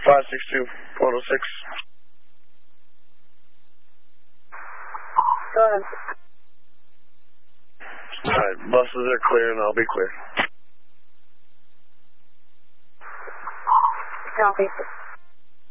562-106. Go ahead. Alright, buses are clear and I'll be clear. Copy.